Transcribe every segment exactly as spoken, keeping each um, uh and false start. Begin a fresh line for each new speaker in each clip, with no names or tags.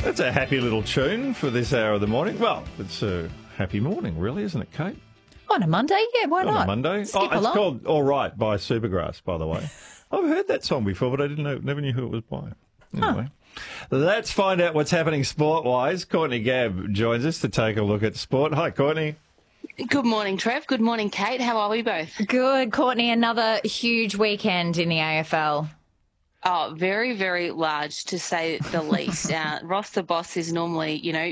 That's a happy little tune for this hour of the morning. Well, it's a happy morning, really, isn't it, Kate?
On a Monday? Yeah, why
On
not?
a Monday.
Skip
oh, it's
along.
called All Right by Supergrass, by the way. I've heard that song before, but I didn't know, never knew who it was by. Anyway, huh. Let's find out what's happening sport-wise. Courtney Gabb joins us to take a look at sport. Hi, Courtney.
Good morning, Trev. Good morning, Kate. How are we both?
Good, Courtney. Another huge weekend in the A F L.
Oh, very, very large, to say the least. uh, Ross the Boss is normally, you know,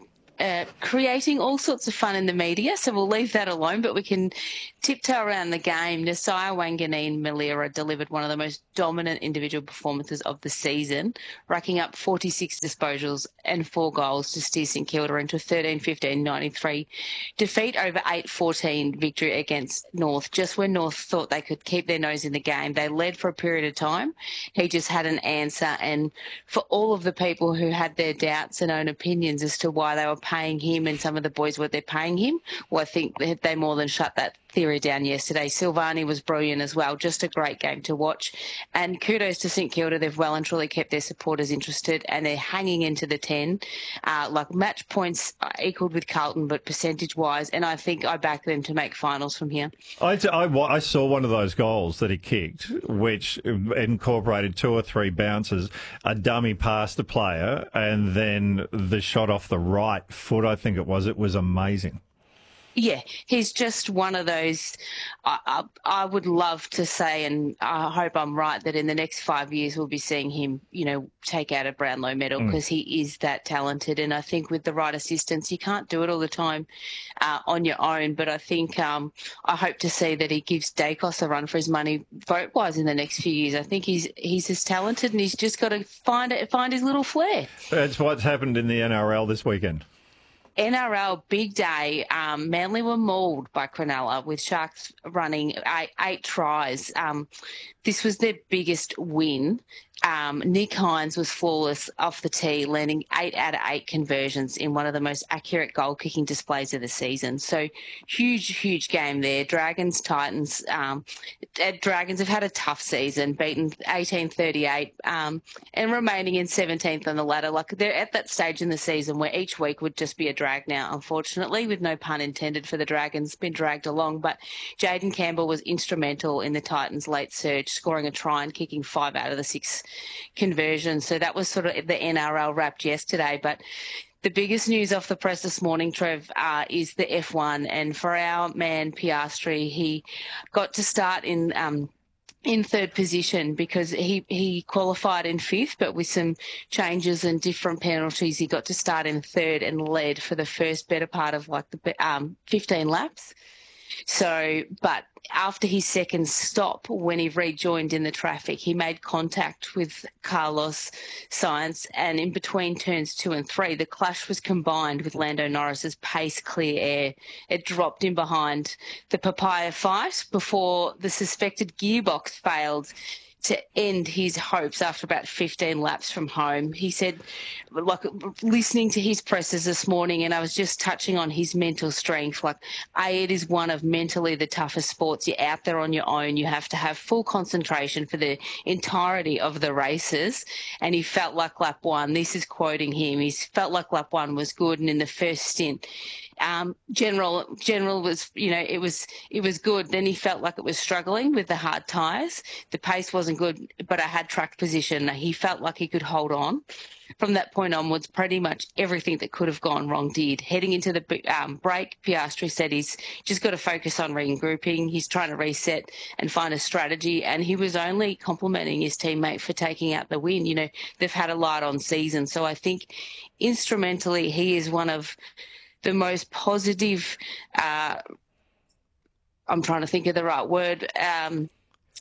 uh, creating all sorts of fun in the media, so we'll leave that alone, but we can tiptoe around the game. Nasiah Wanganeen-Milera delivered one of the most dominant individual performances of the season, racking up forty-six disposals and four goals to steer St Kilda into a thirteen fifteen ninety-three defeat over eight fourteen victory against North. Just when North thought they could keep their nose in the game, they led for a period of time. He just had an answer, and for all of the people who had their doubts and own opinions as to why they were paying him and some of the boys what they're paying him, well, I think they more than shut that theory down yesterday. Silvani was brilliant as well. Just a great game to watch. And kudos to St Kilda. They've well and truly kept their supporters interested, and they're hanging into the ten. Uh, like match points equalled with Carlton, but percentage-wise, and I think I back them to make finals from here.
I, I, I saw one of those goals that he kicked, which incorporated two or three bounces, a dummy past the player, and then the shot off the right foot, I think it was. It was amazing.
Yeah, he's just one of those. I, I, I would love to say, and I hope I'm right, that in the next five years we'll be seeing him, you know, take out a Brownlow medal, because mm. he is that talented. And I think with the right assistance, you can't do it all the time uh, on your own. But I think um, I hope to see that he gives Dacos a run for his money vote-wise in the next few years. I think he's he's as talented, and he's just got to find it, find his little flair.
That's what's happened in the N R L this weekend.
N R L, big day. Um, Manly were mauled by Cronulla, with Sharks running eight, eight tries. Um, this was their biggest win. Um, Nick Hines was flawless off the tee, landing eight out of eight conversions in one of the most accurate goal-kicking displays of the season. So huge, huge game there. Dragons, Titans. Um, Dragons have had a tough season, beaten eighteen thirty-eight um, and remaining in seventeenth on the ladder. Like, they're at that stage in the season where each week would just be a drag now, unfortunately, with no pun intended for the Dragons, been dragged along. But Jaden Campbell was instrumental in the Titans' late surge, scoring a try and kicking five out of the six conversions. So that was sort of the N R L wrapped yesterday. But the biggest news off the press this morning, Trev, uh, is the F one. And for our man Piastri, he got to start in um, in third position because he, he qualified in fifth, but with some changes and different penalties, he got to start in third and led for the first better part of like the um, fifteen laps. So, but after his second stop, when he rejoined in the traffic, he made contact with Carlos Sainz, and in between turns two and three, the clash was combined with Lando Norris's pace clear air. It dropped him behind the papaya fight before the suspected gearbox failed to end his hopes after about fifteen laps from home. He said, like, listening to his presses this morning, and I was just touching on his mental strength, like, A, it is one of mentally the toughest sports. You're out there on your own. You have to have full concentration for the entirety of the races. And he felt like lap one, this is quoting him, he felt like lap one was good. And in the first stint, Um, general, general was, you know, it was, it was good. Then he felt like it was struggling with the hard tyres. The pace wasn't good, but I had track position. He felt like he could hold on. From that point onwards, pretty much everything that could have gone wrong did. Heading into the um, break, Piastri said he's just got to focus on regrouping. He's trying to reset and find a strategy, and he was only complimenting his teammate for taking out the win. You know, they've had a light on season. So I think instrumentally he is one of the most positive, uh, I'm trying to think of the right word, um,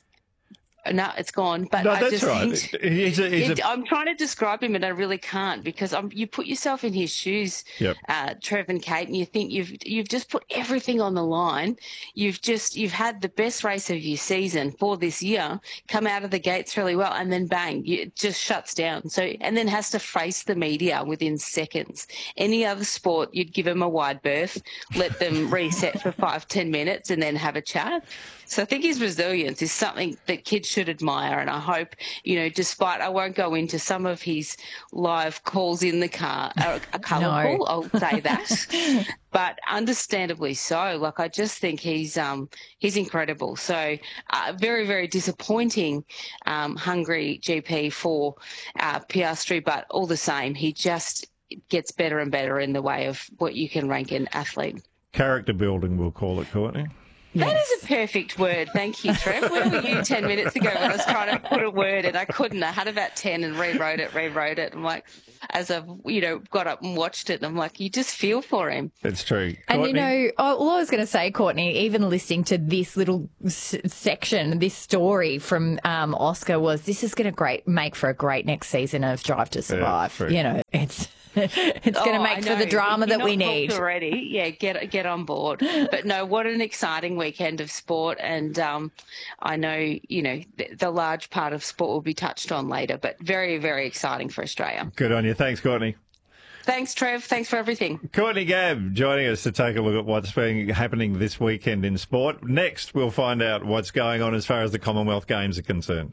no, it's gone. But
no,
I
that's
just
right.
think
He's a, he's
it,
a...
I'm trying to describe him, and I really can't, because I'm, you put yourself in his shoes,
yep.
uh, Trev and Kate, and you think you've you've just put everything on the line. You've just you've had the best race of your season for this year, come out of the gates really well, and then bang, you, it just shuts down. So and then has to face the media within seconds. Any other sport, you'd give them a wide berth, let them reset for five ten minutes, and then have a chat. So I think his resilience is something that kids should should admire. And I hope, you know, despite I won't go into some of his live calls in the car, are, are colourful,
No.
I'll say that. But understandably so. Like, I just think he's um, he's incredible. So uh, very, very disappointing um, Hungary G P for uh, Piastri, but all the same, he just gets better and better in the way of what you can rank an athlete.
Character building, we'll call it, Courtney.
That is a perfect word. Thank you, Trev. Where were you ten minutes ago when I was trying to put a word and I couldn't? I had about ten and rewrote it, rewrote it. I'm like, as I've, you know, got up and watched it, I'm like, you just feel for him.
It's true.
And,
Courtney?
you know, all I was going to say, Courtney, even listening to this little s- section, this story from um, Oscar was, this is going to great make for a great next season of Drive to Survive.
true.
You know, it's it's going to
Oh,
make
I
for the
know.
drama
If you're
that we
not
need.
hooked already. Yeah, get get on board. But no, what an exciting weekend of sport, and um, I know you know the, the large part of sport will be touched on later, but very very exciting for Australia.
Good on you. Thanks, Courtney.
Thanks, Trev. Thanks for everything.
Courtney Gabb joining us to take a look at what's been happening this weekend in sport. Next, we'll find out what's going on as far as the Commonwealth Games are concerned.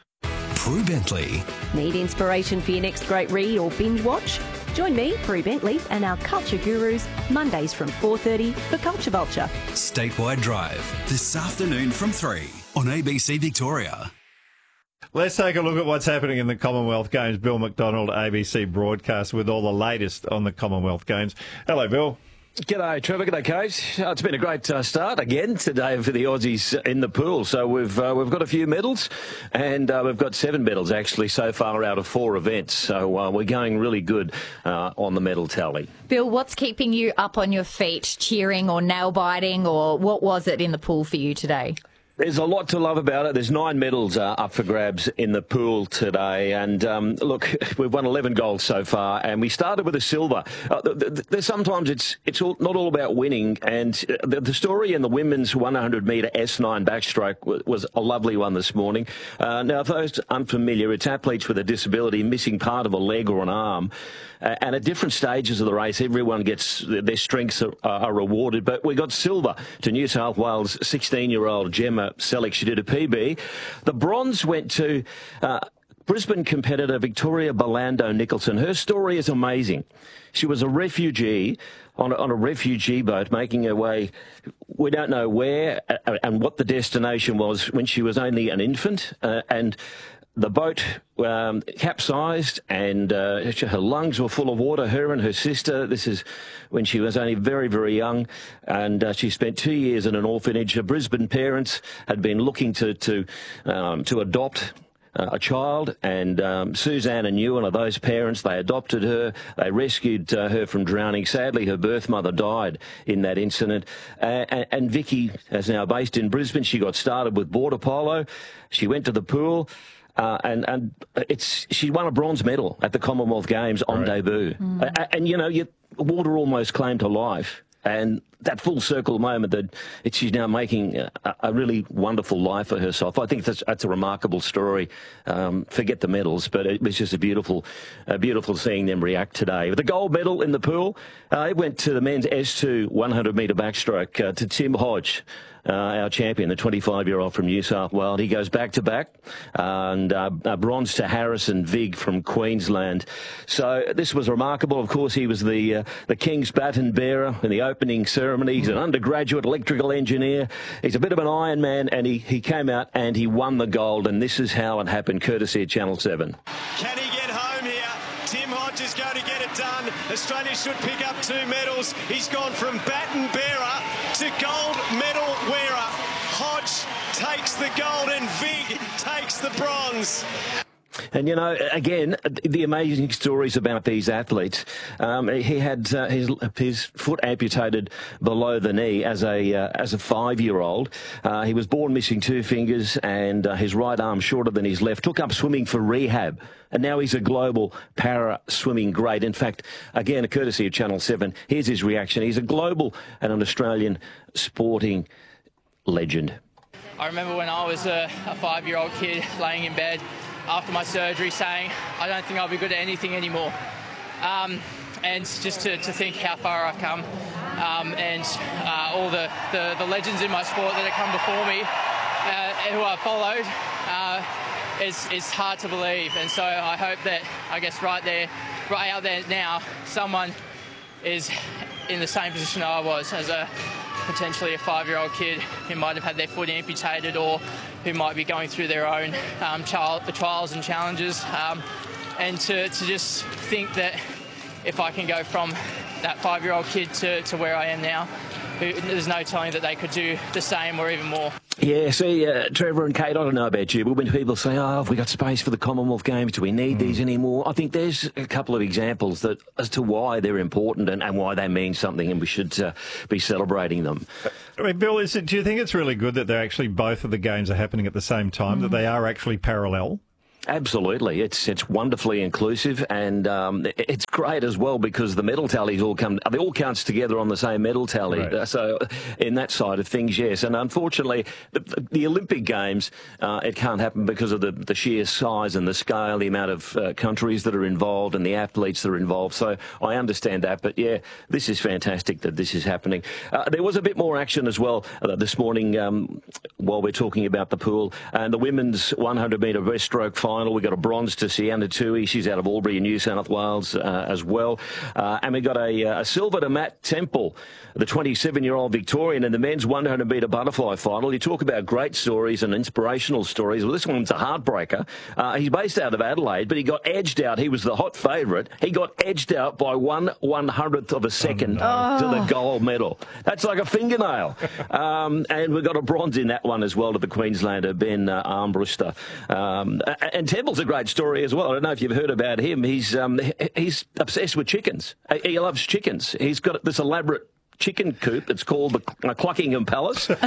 Prue Bentley.
Need inspiration for your next great read or binge watch? Join me, Prue Bentley, and our culture gurus Mondays from four thirty for Culture Vulture.
Statewide Drive. This afternoon from three on A B C Victoria.
Let's take a look at what's happening in the Commonwealth Games. Bill McDonald, A B C broadcast, with all the latest on the Commonwealth Games. Hello, Bill.
G'day, Trevor. G'day, Coach. Oh, it's been a great uh, start again today for the Aussies in the pool. So we've uh, we've got a few medals, and uh, we've got seven medals actually so far out of four events. So uh, we're going really good uh, on the medal tally.
Bill, what's keeping you up on your feet, cheering or nail biting, or what was it in the pool for you today?
There's a lot to love about it. There's nine medals uh, up for grabs in the pool today. And um, look, we've won eleven golds so far, and we started with a silver. Uh, th- th- sometimes it's it's all, not all about winning. And the, the story in the women's one hundred metre S nine backstroke w- was a lovely one this morning. Uh, now, for those unfamiliar, it's athletes with a disability missing part of a leg or an arm. Uh, and at different stages of the race, everyone gets their strengths are, are rewarded. But we got silver to New South Wales sixteen-year-old Gemma Selleck. She did a P B. The bronze went to uh, Brisbane competitor Victoria Belando Nicholson. Her story is amazing. She was a refugee on a, on a refugee boat making her way, we don't know where uh, and what the destination was, when she was only an infant. Uh, and the boat um, capsized, and uh, her lungs were full of water, her and her sister. This is when she was only very, very young, and uh, she spent two years in an orphanage. Her Brisbane parents had been looking to to um, to adopt uh, a child, and um, Suzanne and Ewan are those parents. They adopted her. They rescued uh, her from drowning. Sadly, her birth mother died in that incident. Uh, and, and Vicky is now based in Brisbane. She got started with border polo. She went to the pool. Uh, and and it's she won a bronze medal at the Commonwealth Games on
Right.
debut. Mm. Uh, and, you know, you, water almost claimed her life. And that full circle moment that it, she's now making a, a really wonderful life for herself. I think that's, that's a remarkable story. Um, forget the medals, but it was just a beautiful, uh, beautiful seeing them react today. With the gold medal in the pool, uh, it went to the men's S two one hundred metre backstroke uh, to Tim Hodge. Uh, our champion, the twenty-five-year-old from New South Wales. He goes back-to-back, and uh, uh, bronze to Harrison Vig from Queensland. So this was remarkable. Of course, he was the uh, the King's baton bearer in the opening ceremony. He's an undergraduate electrical engineer. He's a bit of an Iron Man, and he, he came out and he won the gold, and this is how it happened, courtesy of Channel seven.
Can he get home here? Tim Hodge is going to get it done. Australia should pick up two medals. He's gone from baton bearer to gold medal wearer. Hodge takes the gold and Vig takes the bronze.
And, you know, again, the amazing stories about these athletes. Um, he had uh, his his foot amputated below the knee as a uh, as a five-year-old. Uh, he was born missing two fingers and uh, his right arm shorter than his left. Took up swimming for rehab. And now he's a global para-swimming great. In fact, again, a courtesy of Channel seven, here's his reaction. He's a global and an Australian sporting legend.
I remember when I was a, a five-year-old kid laying in bed after my surgery saying, I don't think I'll be good at anything anymore. Um, and just to, to think how far I've come um, and uh, all the, the, the legends in my sport that have come before me uh, who I followed, uh, it's, it's hard to believe. And so I hope that, I guess, right there, right out there now, someone is in the same position I was as a potentially a five-year-old kid who might have had their foot amputated or who might be going through their own um, child, trials and challenges. Um, and to, to just think that if I can go from that five-year-old kid to, to where I am now, who, there's no telling that they could do the same or even more.
Yeah, see, uh, Trevor and Kate, I don't know about you, but when people say, oh, have we got space for the Commonwealth Games? Do we need mm. these anymore? I think there's a couple of examples that as to why they're important and, and why they mean something, and we should uh, be celebrating them.
I mean, Bill, is it, do you think it's really good that they're actually both of the games are happening at the same time, mm. that they are actually parallel?
Absolutely. It's it's wonderfully inclusive, and um, it's great as well because the medal tallies all come, they all counts together on the same medal tally. Right. So in that side of things, yes. And unfortunately, the, the Olympic Games, uh, it can't happen because of the, the sheer size and the scale, the amount of uh, countries that are involved and the athletes that are involved. So I understand that. But yeah, this is fantastic that this is happening. Uh, there was a bit more action as well uh, this morning um, while we're talking about the pool. And the women's one hundred metre breaststroke final. We got a bronze to Sienna Tui. She's out of Albury in New South Wales uh, as well. Uh, and we got a, a silver to Matt Temple, the twenty-seven-year-old Victorian in the men's one hundred metre butterfly final. You talk about great stories and inspirational stories. Well, this one's a heartbreaker. Uh, he's based out of Adelaide, but he got edged out. He was the hot favourite. He got edged out by one one-hundredth of a second oh, no. to the gold medal. That's like a fingernail. um, and we got a bronze in that one as well to the Queenslander, Ben uh, Armbruster. Um, and Temple's a great story as well. I don't know if you've heard about him. He's um, he's obsessed with chickens. He loves chickens. He's got this elaborate chicken coop. It's called the Cluckingham Palace. It's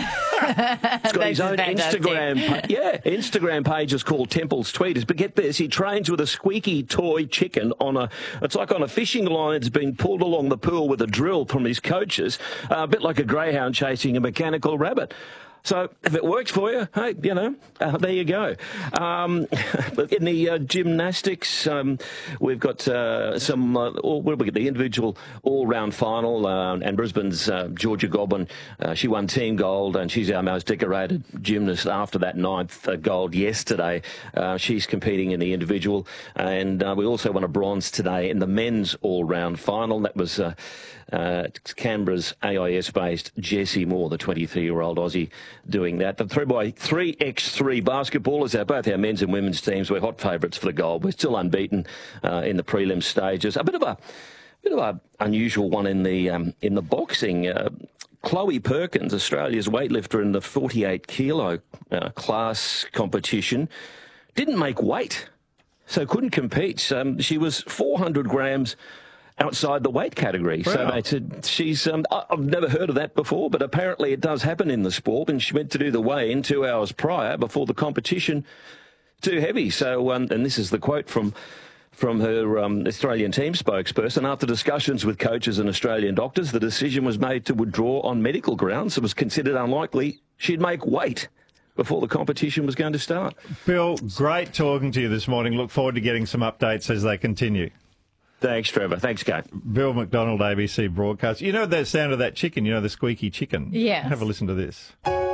got his own Instagram. Pa- yeah, Instagram page is called Temple's Tweeters. But get this, he trains with a squeaky toy chicken on a. It's like on a fishing line. It's being pulled along the pool with a drill from his coaches, uh, a bit like a greyhound chasing a mechanical rabbit. So if it works for you, hey, you know, uh, there you go. Um, in the uh, gymnastics, um, we've got uh, some, uh, all, what did we get, the individual all-round final, uh, and Brisbane's uh, Georgia Goblin, uh, she won team gold, and she's our most decorated gymnast after that ninth uh, gold yesterday. Uh, she's competing in the individual, and uh, we also won a bronze today in the men's all-round final. That was uh, uh, Canberra's A I S-based Jessie Moore, the twenty-three-year-old Aussie, doing that. The three by three by three basketballers, our, both our men's and women's teams, we're hot favourites for the gold. We're still unbeaten uh, in the prelim stages. A bit of a bit of a unusual one in the um, in the boxing. Uh, Chloe Perkins, Australia's weightlifter in the forty-eight kilo uh, class competition, didn't make weight, so couldn't compete. Um, she was four hundred grams outside the weight category. Wow. So they said she's, um, I've never heard of that before, but apparently it does happen in the sport, and she went to do the weigh-in two hours prior before the competition, too heavy. So, um, and this is the quote from from her um, Australian team spokesperson: after discussions with coaches and Australian doctors, the decision was made to withdraw on medical grounds. It was considered unlikely she'd make weight before the competition was going to start.
Bill, great talking to you this morning. Look forward to getting some updates as they continue.
Thanks, Trevor. Thanks, Kate.
Bill McDonald, A B C Broadcast. You know that sound of that chicken, you know, the squeaky chicken?
Yeah.
Have a listen to this.